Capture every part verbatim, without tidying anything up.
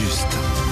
juste.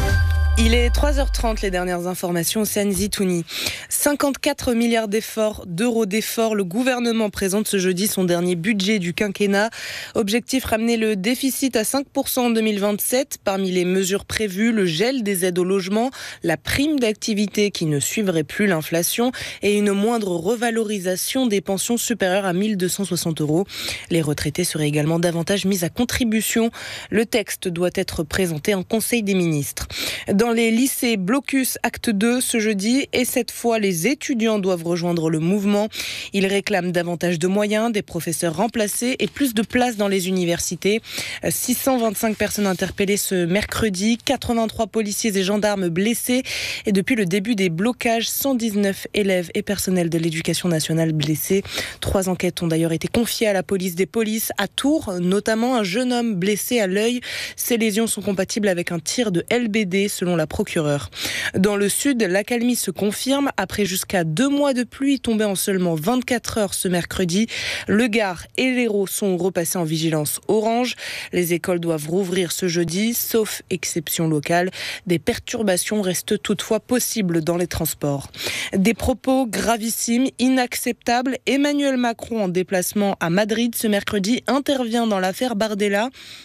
Il est trois heures trente, les dernières informations, c'est Anne Zitouni. cinquante-quatre milliards d'efforts, d'euros d'efforts. Le gouvernement présente ce jeudi son dernier budget du quinquennat. Objectif, ramener le déficit à cinq pour cent en deux mille vingt-sept. Parmi les mesures prévues, le gel des aides au logement, la prime d'activité qui ne suivrait plus l'inflation et une moindre revalorisation des pensions supérieures à mille deux cent soixante euros. Les retraités seraient également davantage mis à contribution. Le texte doit être présenté en Conseil des ministres. Dans les lycées, blocus acte deux ce jeudi et cette fois les étudiants doivent rejoindre le mouvement. Ils réclament davantage de moyens, des professeurs remplacés et plus de places dans les universités. six cent vingt-cinq personnes interpellées ce mercredi, quatre-vingt-trois policiers et gendarmes blessés et depuis le début des blocages, cent dix-neuf élèves et personnels de l'éducation nationale blessés. Trois enquêtes ont d'ailleurs été confiées à la police des polices à Tours, notamment un jeune homme blessé à l'œil. Ces lésions sont compatibles avec un tir de L B D selon la procureure. Dans le sud, l'accalmie se confirme après jusqu'à deux mois de pluie tombée en seulement vingt-quatre heures ce mercredi. Le Gard et l'Hérault sont repassés en vigilance orange. Les écoles doivent rouvrir ce jeudi, sauf exception locale. Des perturbations restent toutefois possibles dans les transports. Des propos gravissimes, inacceptables. Emmanuel Macron, en déplacement à Madrid ce mercredi, intervient dans l'affaire Bardella.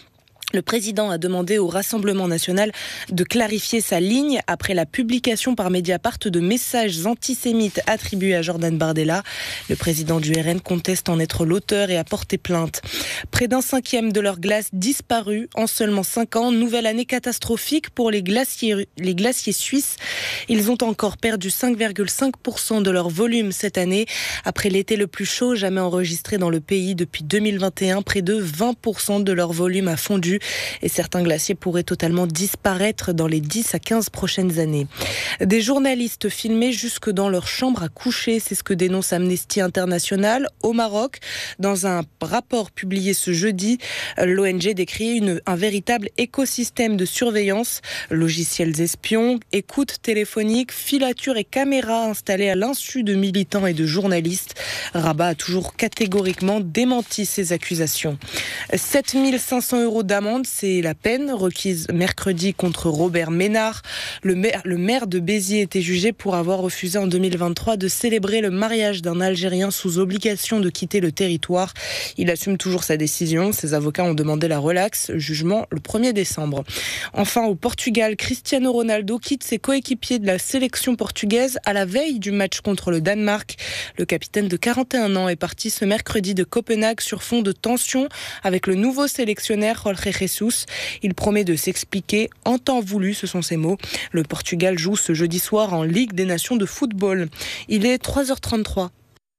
Le président a demandé au Rassemblement national de clarifier sa ligne après la publication par Mediapart de messages antisémites attribués à Jordan Bardella. Le président du R N conteste en être l'auteur et a porté plainte. Près d'un cinquième de leur glace disparue en seulement cinq ans. Nouvelle année catastrophique pour les glaciers, les glaciers suisses. Ils ont encore perdu cinq virgule cinq pour cent de leur volume cette année. Après l'été le plus chaud jamais enregistré dans le pays depuis deux mille vingt et un, près de vingt pour cent de leur volume a fondu. Et certains glaciers pourraient totalement disparaître dans les dix à quinze prochaines années. Des journalistes filmés jusque dans leur chambre à coucher, c'est ce que dénonce Amnesty International au Maroc. Dans un rapport publié ce jeudi, l'O N G décrit une, un véritable écosystème de surveillance, logiciels espions, écoutes téléphoniques, filatures et caméras installées à l'insu de militants et de journalistes. Rabat a toujours catégoriquement démenti ces accusations. sept mille cinq cents euros d'amende, c'est la peine requise mercredi contre Robert Ménard. Le maire, le maire de Béziers était jugé pour avoir refusé en deux mille vingt-trois de célébrer le mariage d'un Algérien sous obligation de quitter le territoire. Il assume toujours sa décision. Ses avocats ont demandé la relaxe. Jugement le premier décembre. Enfin, au Portugal, Cristiano Ronaldo quitte ses coéquipiers de la sélection portugaise à la veille du match contre le Danemark. Le capitaine de quarante et un ans est parti ce mercredi de Copenhague sur fond de tension avec le nouveau sélectionneur Jorge Jesus. Il promet de s'expliquer en temps voulu, ce sont ses mots. Le Portugal joue ce jeudi soir en Ligue des Nations de football. Il est trois heures trente-trois.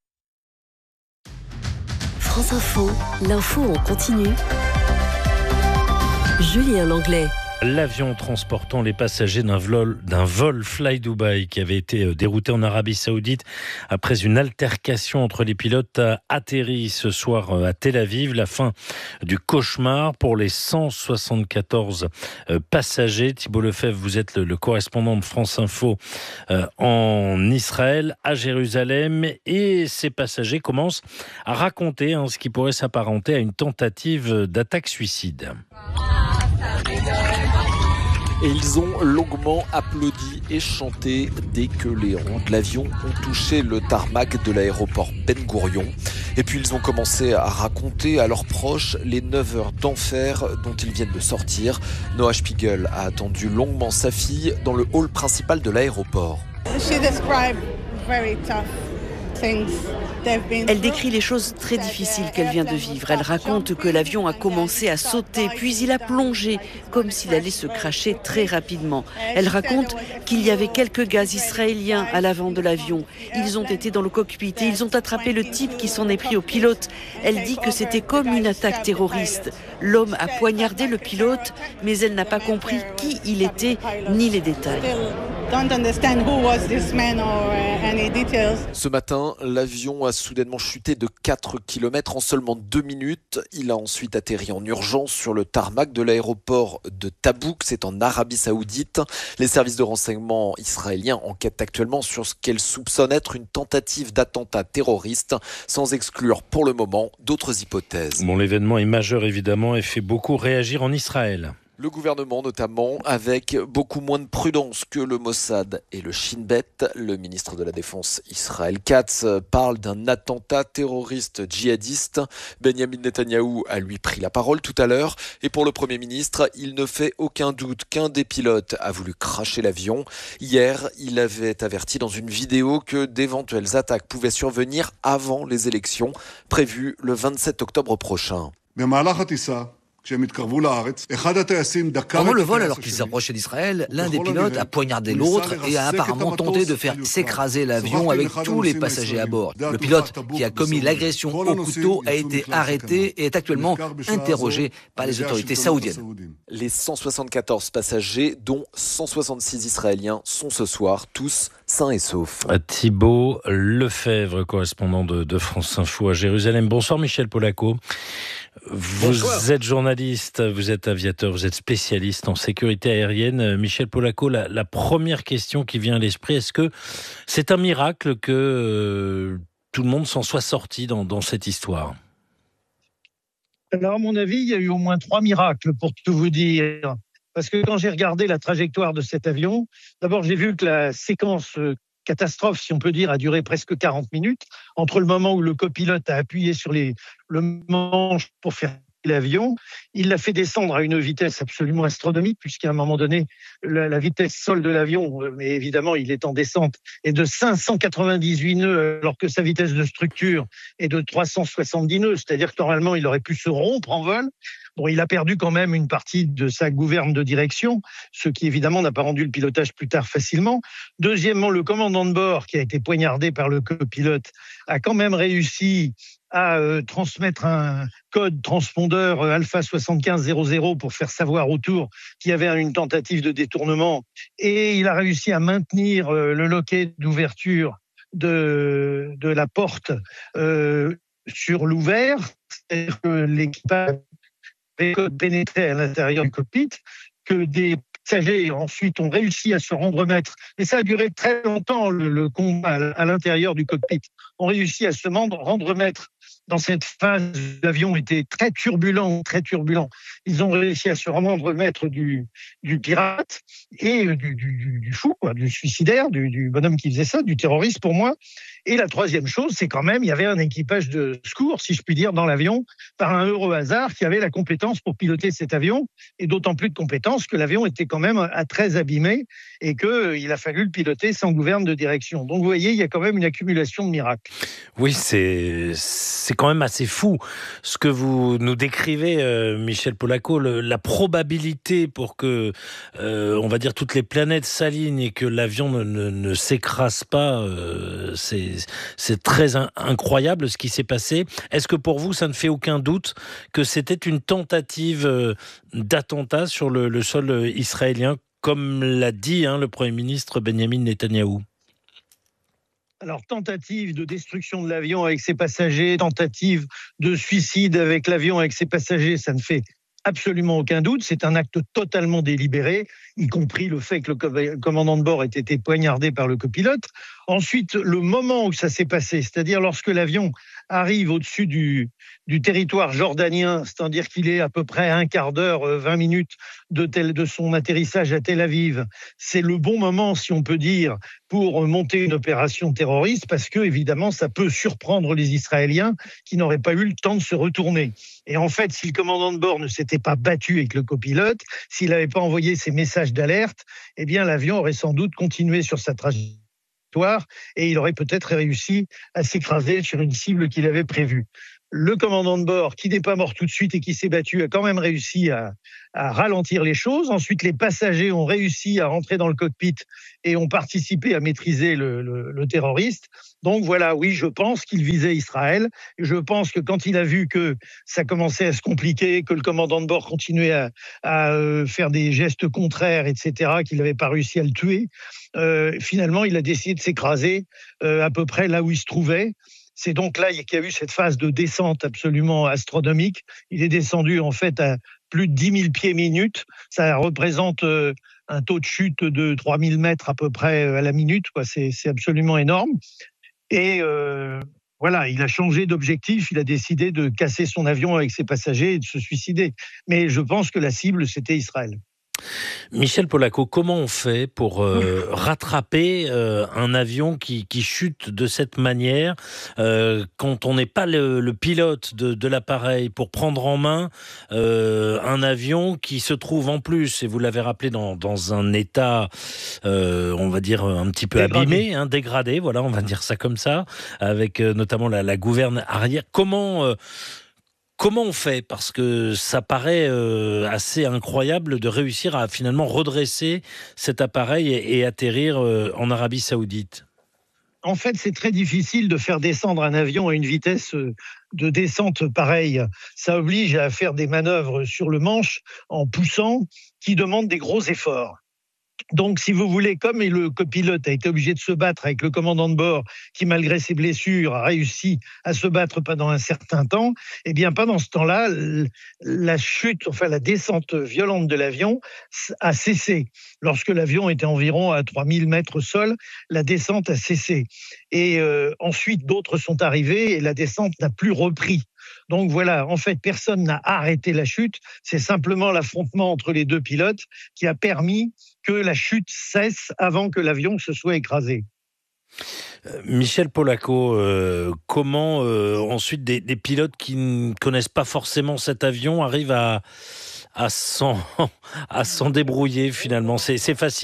France Info, l'info en continu. Julien Langlais. L'avion transportant les passagers d'un vol, d'un vol Fly Dubai qui avait été dérouté en Arabie Saoudite après une altercation entre les pilotes a atterri ce soir à Tel Aviv. La fin du cauchemar pour les cent soixante-quatorze passagers. Thibault Lefebvre, vous êtes le, le correspondant de France Info en Israël, à Jérusalem, et ces passagers commencent à raconter hein, ce qui pourrait s'apparenter à une tentative d'attaque suicide. Et ils ont longuement applaudi et chanté dès que les ronds de l'avion ont touché le tarmac de l'aéroport Ben Gourion. Et puis ils ont commencé à raconter à leurs proches les neuf heures d'enfer dont ils viennent de sortir. Noah Spiegel a attendu longuement sa fille dans le hall principal de l'aéroport. She described very tough things. Elle décrit les choses très difficiles qu'elle vient de vivre. Elle raconte que l'avion a commencé à sauter, puis il a plongé, comme s'il allait se cracher très rapidement. Elle raconte qu'il y avait quelques gaz israéliens à l'avant de l'avion. Ils ont été dans le cockpit et ils ont attrapé le type qui s'en est pris au pilote. Elle dit que c'était comme une attaque terroriste. L'homme a poignardé le pilote, mais elle n'a pas compris qui il était, ni les détails. Ce matin, l'avion a soudainement chuté de quatre kilomètres en seulement deux minutes. Il a ensuite atterri en urgence sur le tarmac de l'aéroport de Tabouk, c'est en Arabie Saoudite. Les services de renseignement israéliens enquêtent actuellement sur ce qu'elles soupçonnent être une tentative d'attentat terroriste, sans exclure pour le moment d'autres hypothèses. Bon, l'événement est majeur évidemment et fait beaucoup réagir en Israël. Le gouvernement notamment avec beaucoup moins de prudence que le Mossad et le Shin Bet. Le ministre de la Défense Israël Katz parle d'un attentat terroriste djihadiste. Benjamin Netanyahou a lui pris la parole tout à l'heure et pour le Premier ministre, il ne fait aucun doute qu'un des pilotes a voulu cracher l'avion. Hier, il avait averti dans une vidéo que d'éventuelles attaques pouvaient survenir avant les élections prévues le vingt-sept octobre prochain. Pendant le vol, alors qu'ils s'approchaient d'Israël, l'un des pilotes a poignardé l'autre et a apparemment tenté de faire s'écraser l'avion avec tous les passagers à bord. Le pilote qui a commis l'agression au couteau a été arrêté et est actuellement interrogé par les autorités saoudiennes. Les cent soixante-quatorze passagers, dont cent soixante-six Israéliens, sont ce soir tous sains et saufs. Thibault Lefebvre, correspondant de, de France Info à Jérusalem. Bonsoir Michel Polaco. Vous Bonsoir. êtes journaliste, vous êtes aviateur, vous êtes spécialiste en sécurité aérienne. Michel Polaco, la, la première question qui vient à l'esprit, est-ce que c'est un miracle que euh, tout le monde s'en soit sorti dans, dans cette histoire ? Alors, à mon avis, il y a eu au moins trois miracles, pour tout vous dire. Parce que quand j'ai regardé la trajectoire de cet avion, d'abord, j'ai vu que la séquence catastrophe, si on peut dire, a duré presque quarante minutes, entre le moment où le copilote a appuyé sur les, le manche pour faire l'avion, il l'a fait descendre à une vitesse absolument astronomique, puisqu'à un moment donné, la, la vitesse sol de l'avion, mais évidemment, il est en descente, est de cinq cent quatre-vingt-dix-huit nœuds, alors que sa vitesse de structure est de trois cent soixante-dix nœuds, c'est-à-dire que normalement, il aurait pu se rompre en vol. Bon, il a perdu quand même une partie de sa gouverne de direction, ce qui évidemment n'a pas rendu le pilotage plus tard facilement. Deuxièmement, le commandant de bord, qui a été poignardé par le copilote, a quand même réussi à euh, transmettre un code transpondeur euh, Alpha soixante-quinze zéro zéro pour faire savoir autour qu'il y avait une tentative de détournement. Et il a réussi à maintenir euh, le loquet d'ouverture de, de la porte euh, sur l'ouvert, c'est-à-dire que l'équipage avait pénétré à l'intérieur du cockpit, que des passagers ensuite ont réussi à se rendre maître. Et ça a duré très longtemps, le, le combat à l'intérieur du cockpit. On réussi à se rendre maître. Dans cette phase, l'avion était très turbulent, très turbulent. Ils ont réussi à se rendre maître du, du pirate et du, du, du fou, quoi, du suicidaire, du, du bonhomme qui faisait ça, du terroriste pour moi. Et la troisième chose, c'est quand même, il y avait un équipage de secours, si je puis dire, dans l'avion, par un heureux hasard, qui avait la compétence pour piloter cet avion, et d'autant plus de compétence que l'avion était quand même très abîmé et qu'il a fallu le piloter sans gouverne de direction. Donc vous voyez, il y a quand même une accumulation de miracles. Oui, c'est, c'est quand même assez fou ce que vous nous décrivez, euh, Michel Polaco, le, la probabilité pour que, euh, on va dire, toutes les planètes s'alignent et que l'avion ne, ne, ne s'écrase pas, euh, c'est, c'est très in- incroyable ce qui s'est passé. Est-ce que pour vous, ça ne fait aucun doute que c'était une tentative euh, d'attentat sur le, le sol israélien, comme l'a dit hein, le Premier ministre Benjamin Netanyahou? Alors, tentative de destruction de l'avion avec ses passagers, tentative de suicide avec l'avion avec ses passagers, ça ne fait absolument aucun doute. C'est un acte totalement délibéré, y compris le fait que le commandant de bord ait été poignardé par le copilote. Ensuite, le moment où ça s'est passé, c'est-à-dire lorsque l'avion arrive au-dessus du, du territoire jordanien, c'est-à-dire qu'il est à peu près un quart d'heure, vingt minutes de, tel, de son atterrissage à Tel Aviv, c'est le bon moment, si on peut dire, pour monter une opération terroriste, parce que, évidemment, ça peut surprendre les Israéliens qui n'auraient pas eu le temps de se retourner. Et en fait, si le commandant de bord ne s'était pas battu avec le copilote, s'il n'avait pas envoyé ses messages d'alerte, eh bien, l'avion aurait sans doute continué sur sa trajectoire et il aurait peut-être réussi à s'écraser sur une cible qu'il avait prévue. Le commandant de bord, qui n'est pas mort tout de suite et qui s'est battu, a quand même réussi à, à ralentir les choses. Ensuite, les passagers ont réussi à rentrer dans le cockpit et ont participé à maîtriser le, le, le terroriste. Donc voilà, oui, je pense qu'il visait Israël. Je pense que quand il a vu que ça commençait à se compliquer, que le commandant de bord continuait à, à euh, faire des gestes contraires, et cetera, qu'il n'avait pas réussi à le tuer, euh, finalement, il a décidé de s'écraser euh, à peu près là où il se trouvait. C'est donc là qu'il y a eu cette phase de descente absolument astronomique. Il est descendu en fait à plus de dix mille pieds minute. Ça représente euh, un taux de chute de trois mille mètres à peu près à la minute, quoi. C'est, c'est absolument énorme. Et euh, Voilà, il a changé d'objectif, il a décidé de casser son avion avec ses passagers et de se suicider. Mais je pense que la cible, c'était Israël. Michel Polaco, comment on fait pour euh, rattraper euh, un avion qui, qui chute de cette manière euh, quand on n'est pas le, le pilote de, de l'appareil, pour prendre en main euh, un avion qui se trouve en plus, et vous l'avez rappelé, dans, dans un état, euh, on va dire, un petit peu dégradé. abîmé, hein, dégradé, voilà, on va dire ça comme ça, avec euh, notamment la, la gouverne arrière. Comment... Euh, Comment on fait ? Parce que ça paraît euh, assez incroyable de réussir à finalement redresser cet appareil et, et atterrir euh, en Arabie Saoudite. En fait, c'est très difficile de faire descendre un avion à une vitesse de descente pareille. Ça oblige à faire des manœuvres sur le manche en poussant, qui demandent des gros efforts. Donc, si vous voulez, comme le copilote a été obligé de se battre avec le commandant de bord, qui, malgré ses blessures, a réussi à se battre pendant un certain temps, eh bien, pendant ce temps-là, la chute, enfin la descente violente de l'avion a cessé. Lorsque l'avion était environ à trois mille mètres au sol, la descente a cessé. Et euh, ensuite, d'autres sont arrivés et la descente n'a plus repris. Donc voilà, en fait, personne n'a arrêté la chute. C'est simplement l'affrontement entre les deux pilotes qui a permis que la chute cesse avant que l'avion se soit écrasé. Michel Polaco, euh, comment euh, ensuite des, des pilotes qui ne connaissent pas forcément cet avion arrivent à, à, s'en, à s'en débrouiller finalement ? C'est, c'est facile ?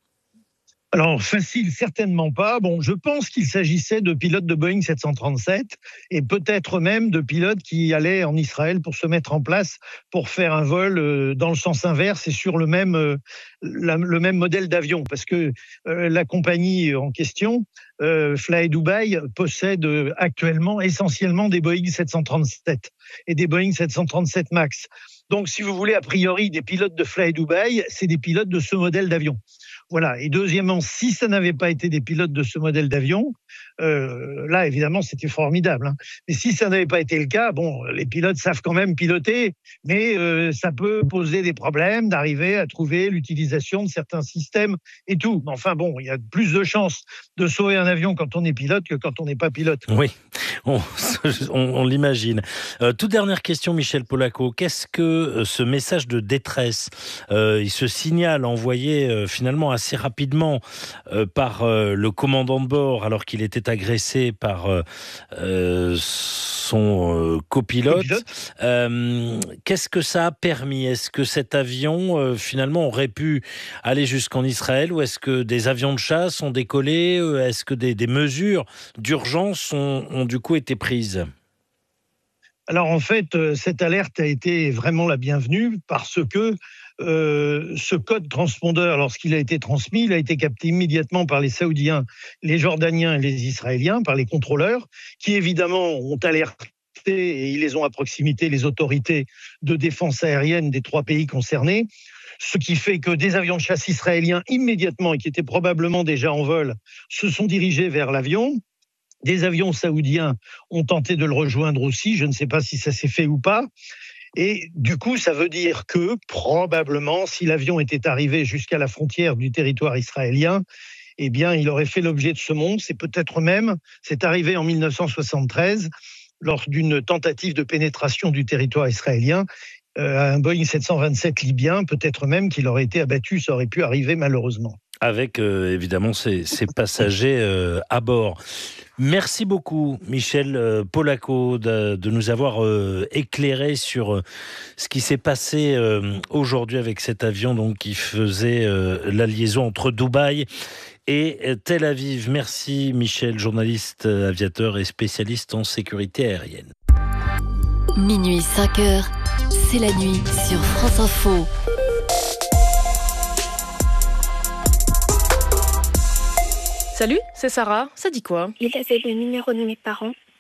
Alors, facile, certainement pas. Bon, je pense qu'il s'agissait de pilotes de Boeing sept cent trente-sept et peut-être même de pilotes qui allaient en Israël pour se mettre en place pour faire un vol dans le sens inverse et sur le même, la, le même modèle d'avion. Parce que euh, la compagnie en question, euh, Fly Dubai, possède actuellement essentiellement des Boeing sept cent trente-sept et des Boeing sept cent trente-sept MAX. Donc, si vous voulez, a priori, des pilotes de Fly Dubai, c'est des pilotes de ce modèle d'avion. Voilà. Et deuxièmement, si ça n'avait pas été des pilotes de ce modèle d'avion, euh, là, évidemment, c'était formidable. Hein. Mais si ça n'avait pas été le cas, bon, les pilotes savent quand même piloter, mais euh, ça peut poser des problèmes d'arriver à trouver l'utilisation de certains systèmes et tout. Mais enfin, bon, il y a plus de chances de sauver un avion quand on est pilote que quand on n'est pas pilote. Oui, on, on, on l'imagine. Euh, toute dernière question, Michel Polaco. Qu'est-ce que euh, ce message de détresse, euh, il se signale envoyé euh, finalement assez rapidement euh, par euh, le commandant de bord alors qu'il était agressé par euh, euh, son euh, copilote. copilote. Euh, qu'est-ce que ça a permis ? Est-ce que cet avion euh, finalement aurait pu aller jusqu'en Israël, ou est-ce que des avions de chasse ont décollé ? Est-ce que des, des mesures d'urgence ont, ont du coup été prises ? Alors en fait, cette alerte a été vraiment la bienvenue parce que euh, ce code transpondeur, lorsqu'il a été transmis, il a été capté immédiatement par les Saoudiens, les Jordaniens et les Israéliens, par les contrôleurs, qui évidemment ont alerté, et ils les ont à proximité, les autorités de défense aérienne des trois pays concernés. Ce qui fait que des avions de chasse israéliens immédiatement, et qui étaient probablement déjà en vol, se sont dirigés vers l'avion. Des avions saoudiens ont tenté de le rejoindre aussi, je ne sais pas si ça s'est fait ou pas. Et du coup, ça veut dire que probablement, si l'avion était arrivé jusqu'à la frontière du territoire israélien, eh bien, il aurait fait l'objet de ce monstre. Et peut-être même, c'est arrivé en mille neuf cent soixante-treize, lors d'une tentative de pénétration du territoire israélien, euh, un Boeing sept cent vingt-sept libyen, peut-être même qu'il aurait été abattu, ça aurait pu arriver malheureusement. Avec euh, évidemment ces, ces passagers euh, à bord. Merci beaucoup Michel euh, Polaco de, de nous avoir euh, éclairé sur euh, ce qui s'est passé euh, aujourd'hui avec cet avion donc, qui faisait euh, la liaison entre Dubaï et Tel Aviv. Merci Michel, journaliste, aviateur et spécialiste en sécurité aérienne. Minuit cinq heures, c'est la nuit sur France Info. Salut, c'est Sarah, ça dit quoi ? Il avait le numéro de mes parents.